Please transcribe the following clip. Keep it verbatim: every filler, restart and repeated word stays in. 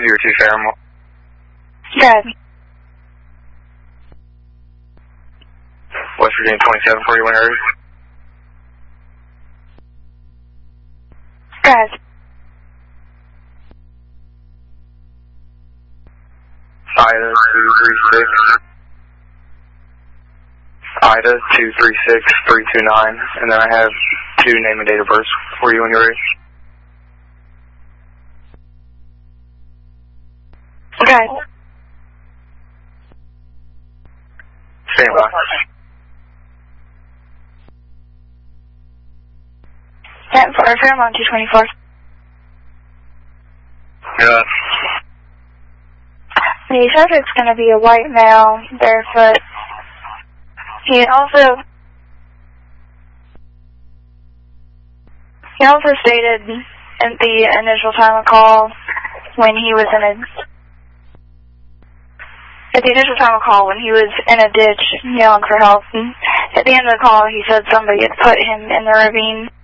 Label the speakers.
Speaker 1: zero two Fairmont.
Speaker 2: Good.
Speaker 1: West Virginia twenty-seven forty when ready.
Speaker 2: Good.
Speaker 1: Ida two three six. Ida two three six three two nine, and then I have two name and date of birth for you when you're ready.
Speaker 2: Okay.
Speaker 1: Stand by.
Speaker 2: Stand for Fairmont two twenty-four.
Speaker 1: Yeah.
Speaker 2: The subject's going to be a white male, barefoot. He also he also stated at the initial time of call when he was in a at the initial time of call when he was in a ditch yelling for help. And at the end of the call, he said somebody had put him in the ravine.